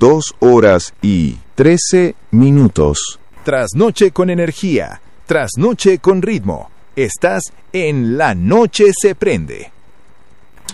2 horas y 13 minutos. Trasnoche con energía, trasnoche con ritmo. Estás en La Noche se prende.